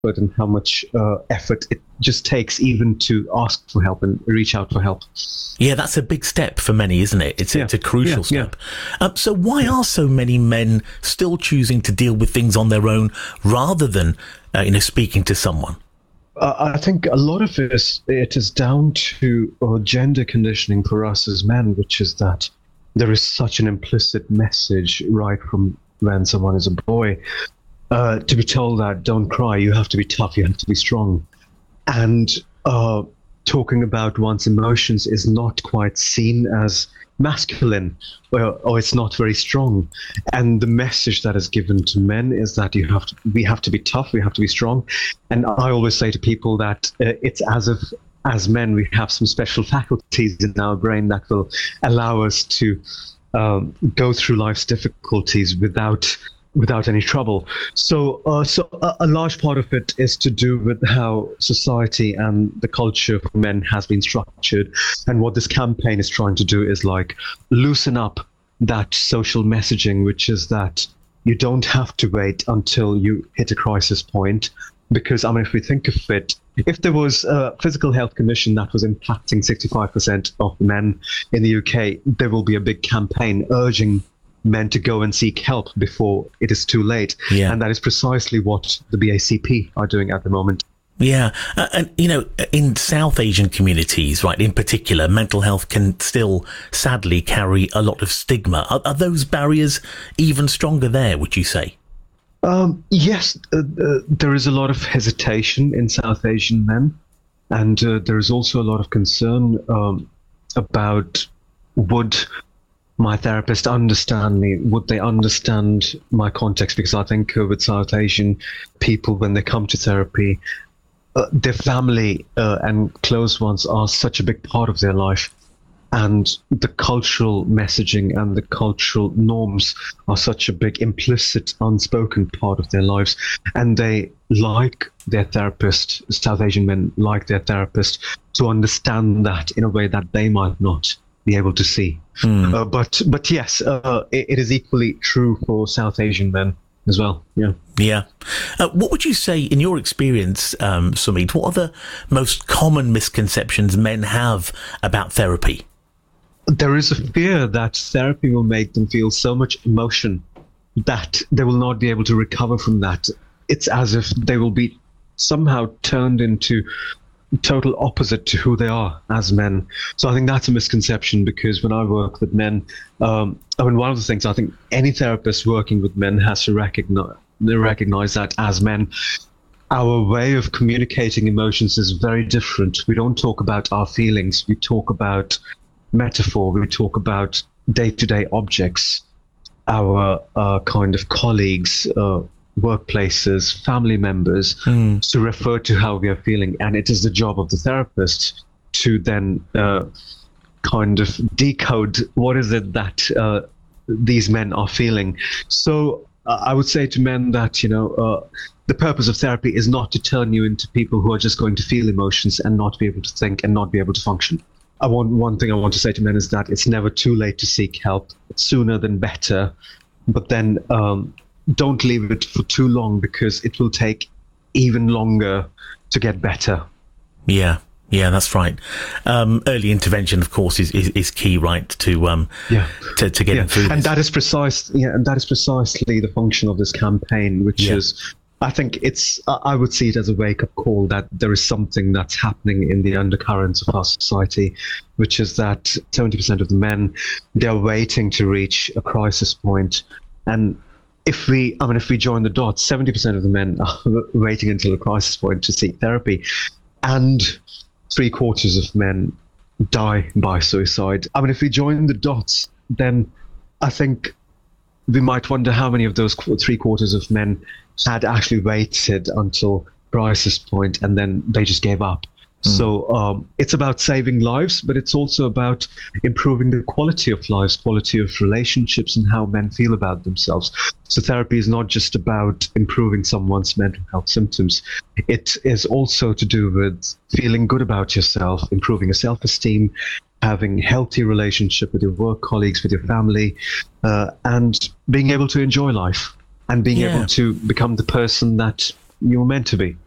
effort and how much effort it just takes even to ask for help and reach out for help. Yeah, that's a big step for many, isn't it? It's a crucial step. So why are so many men still choosing to deal with things on their own rather than, speaking to someone? I think a lot of it is down to gender conditioning for us as men, which is that there is such an implicit message right from when someone is a boy to be told that don't cry, you have to be tough, you have to be strong. And talking about one's emotions is not quite seen as masculine, or it's not very strong. And the message that is given to men is that we have to be tough, we have to be strong. And I always say to people that it's as if as men we have some special faculties in our brain that will allow us to go through life's difficulties without any trouble. So a large part of it is to do with how society and the culture for men has been structured. And what this campaign is trying to do is like loosen up that social messaging, which is that you don't have to wait until you hit a crisis point. Because, if we think of it, if there was a physical health condition that was impacting 65% of men in the UK, there will be a big campaign urging men to go and seek help before it is too late. Yeah. And that is precisely what the BACP are doing at the moment. Yeah. And, in South Asian communities, right, in particular, mental health can still sadly carry a lot of stigma. Are those barriers even stronger there, would you say? Yes, there is a lot of hesitation in South Asian men. And there is also a lot of concern about would my therapist understand me? Would they understand my context? Because I think with South Asian people, when they come to therapy, their family and close ones are such a big part of their life. And the cultural messaging and the cultural norms are such a big implicit, unspoken part of their lives. And they like their therapist, South Asian men like their therapist to understand that in a way that they might not be able to see. But yes, it is equally true for South Asian men as well. Yeah. What would you say, in your experience, Sumit, what are the most common misconceptions men have about therapy? There is a fear that therapy will make them feel so much emotion that they will not be able to recover from that. It's as if they will be somehow turned into total opposite to who they are as men. So I think that's a misconception, because when I work with men, one of the things I think any therapist working with men has to recognize that as men, our way of communicating emotions is very different. We don't talk about our feelings. We talk about metaphor. We talk about day-to-day objects, our kind of colleagues, workplaces, family members, to refer to how we are feeling. And it is the job of the therapist to then kind of decode what is it that these men are feeling. So I would say to men that, the purpose of therapy is not to turn you into people who are just going to feel emotions and not be able to think and not be able to function. One thing I want to say to men is that it's never too late to seek help. Sooner than better. But then don't leave it for too long, because it will take even longer to get better. Yeah, that's right. Early intervention, of course, is key, right? To get through this. And that is precisely the function of this campaign, which is, I think I would see it as a wake-up call that there is something that's happening in the undercurrents of our society, which is that 70% of the men, they're waiting to reach a crisis point. And if we join the dots, 70% of the men are waiting until a crisis point to seek therapy, and 3/4 of men die by suicide. If we join the dots, then I think we might wonder how many of those 3/4 of men had actually waited until crisis point and then they just gave up. So it's about saving lives, but it's also about improving the quality of lives, quality of relationships, and how men feel about themselves. So therapy is not just about improving someone's mental health symptoms. It is also to do with feeling good about yourself, improving your self-esteem, having healthy relationship with your work colleagues, with your family, and being able to enjoy life and being able to become the person that you're meant to be.